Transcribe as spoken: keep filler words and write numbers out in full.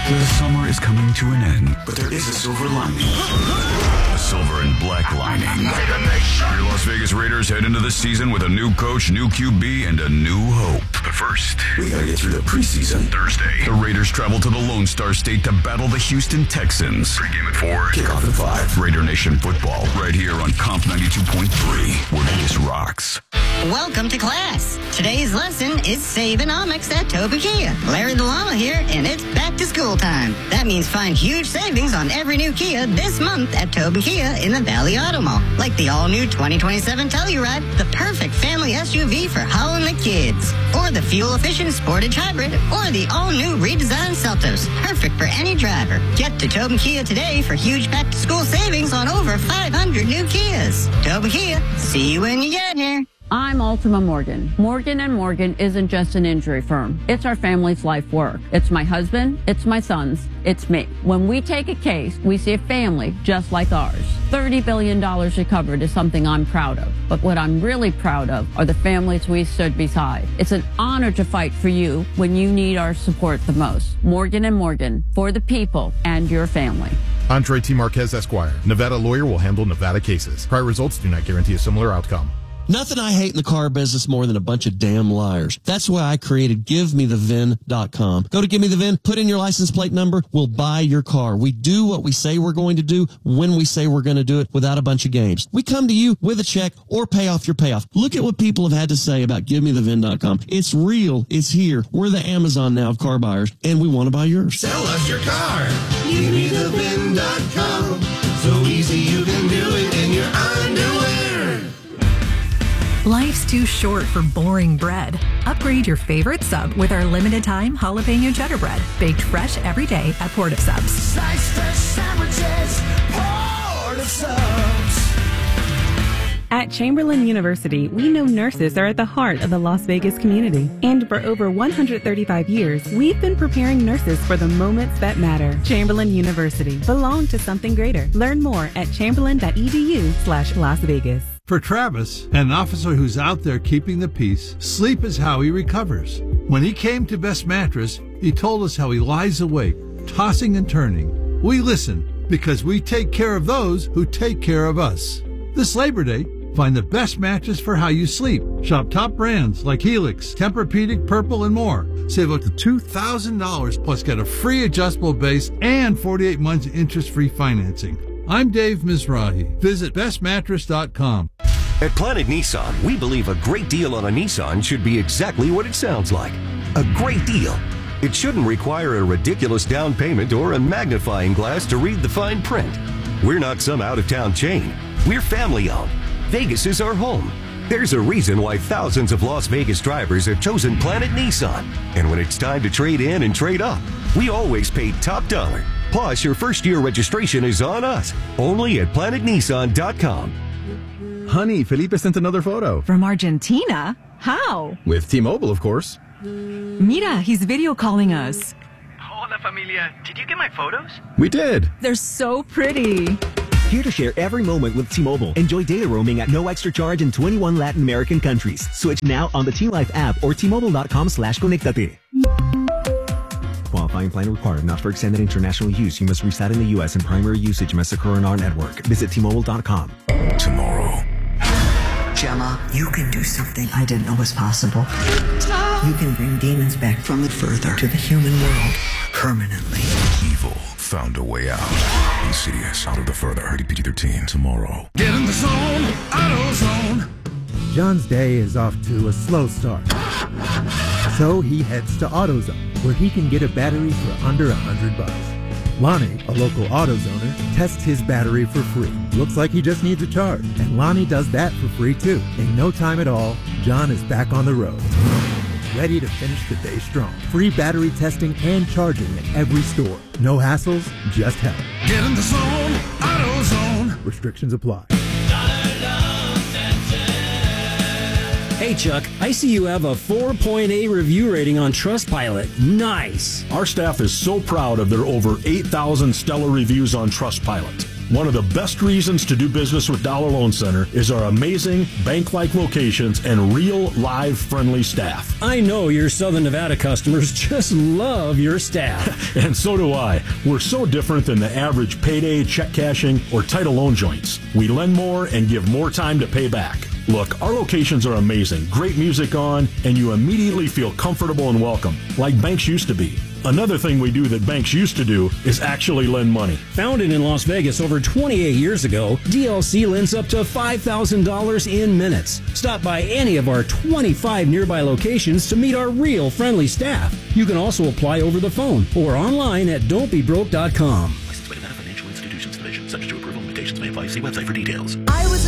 The summer is coming to an end, but there is a silver lining. A silver and black lining. Your Las Vegas Raiders head into the season with a new coach, new Q B, and a new hope. But first, we gotta get through the preseason. Thursday, the Raiders travel to the Lone Star State to battle the Houston Texans. Pre-game at four, kickoff at five. Raider Nation football, right here on Comp ninety-two point three, where Vegas rocks. Welcome to class. Today's lesson is Saveonomics at Tobin Kia. Larry the Llama here, and it's back to school time. That means find huge savings on every new Kia this month at Tobin Kia in the Valley Auto Mall. Like the all-new twenty twenty-seven Telluride, the perfect family S U V for hauling the kids. Or the fuel-efficient Sportage Hybrid, or the all-new redesigned Seltos. Perfect for any driver. Get to Tobin Kia today for huge back-to-school savings on over five hundred new Kias. Tobin Kia, see you when you get here. I'm Ultima Morgan. Morgan and Morgan isn't just an injury firm. It's our family's life work. It's my husband. It's my sons. It's me. When we take a case, we see a family just like ours. thirty billion dollars recovered is something I'm proud of. But what I'm really proud of are the families we stood beside. It's an honor to fight for you when you need our support the most. Morgan and Morgan, for the people and your family. Andre T. Marquez, Esquire. Nevada lawyer will handle Nevada cases. Prior results do not guarantee a similar outcome. Nothing I hate in the car business more than a bunch of damn liars. That's why I created give me the V I N dot com. Go to Give Me The V I N, put in your license plate number, we'll buy your car. We do what we say we're going to do when we say we're going to do it without a bunch of games. We come to you with a check or pay off your payoff. Look at what people have had to say about Give Me The V I N dot com. It's real. It's here. We're the Amazon now of car buyers, and we want to buy yours. Sell us your car. Give Me The V I N dot com. So easy you can do it in your underwear. Life's too short for boring bread. Upgrade your favorite sub with our limited time jalapeno cheddar bread, baked fresh every day at Port of Subs. Slice fresh sandwiches, Port of Subs. At Chamberlain University, we know nurses are at the heart of the Las Vegas community. And for over one hundred thirty-five years, we've been preparing nurses for the moments that matter. Chamberlain University. Belong to something greater. Learn more at chamberlain.edu slash Las Vegas. For Travis, an officer who's out there keeping the peace, sleep is how he recovers. When he came to Best Mattress, he told us how he lies awake, tossing and turning. We listen because we take care of those who take care of us. This Labor Day, find the best mattress for how you sleep. Shop top brands like Helix, Tempur-Pedic, Purple, and more. Save up to two thousand dollars plus get a free adjustable base and forty-eight months interest-free financing. I'm Dave Mizrahi. Visit best mattress dot com. At Planet Nissan, we believe a great deal on a Nissan should be exactly what it sounds like. A great deal. It shouldn't require a ridiculous down payment or a magnifying glass to read the fine print. We're not some out-of-town chain. We're family-owned. Vegas is our home. There's a reason why thousands of Las Vegas drivers have chosen Planet Nissan. And when it's time to trade in and trade up, we always pay top dollar. Plus, your first-year registration is on us. Only at planet nissan dot com. Honey, Felipe sent another photo. From Argentina? How? With T-Mobile, of course. Mira, he's video calling us. Hola, familia. Did you get my photos? We did. They're so pretty. Here to share every moment with T-Mobile. Enjoy data roaming at no extra charge in twenty-one Latin American countries. Switch now on the T-Life app or T-Mobile.com slash conectate. Qualifying plan required. Not for extended international use. You must reside in the U S and primary usage must occur on our network. Visit T Mobile dot com. Tomorrow. Gemma, you can do something I didn't know was possible. You can bring demons back from the further to the human world permanently. Evil found a way out. Insidious out of the further. Rated P G thirteen. Tomorrow. Get in the zone, AutoZone. John's day is off to a slow start. So he heads to AutoZone, where he can get a battery for under a hundred bucks. Lonnie, a local AutoZoner, tests his battery for free. Looks like he just needs a charge, and Lonnie does that for free too. In no time at all, John is back on the road, ready to finish the day strong. Free battery testing and charging at every store. No hassles, just help. Get in the zone, AutoZone. Restrictions apply. Hey Chuck, I see you have a four point eight review rating on Trustpilot. Nice. Our staff is so proud of their over eight thousand stellar reviews on Trustpilot. One of the best reasons to do business with Dollar Loan Center is our amazing bank-like locations and real, live, friendly staff. I know your Southern Nevada customers just love your staff. And so do I. We're so different than the average payday, check cashing, or title loan joints. We lend more and give more time to pay back. Look, our locations are amazing, great music on, and you immediately feel comfortable and welcome, like banks used to be. Another thing we do that banks used to do is actually lend money. Founded in Las Vegas over twenty-eight years ago, D L C lends up to five thousand dollars in minutes. Stop by any of our twenty-five nearby locations to meet our real friendly staff. You can also apply over the phone or online at don't be broke dot com. Licensed by Nevada Financial Institutions Division. Subject to approval. Limitations may apply. See website for details. I was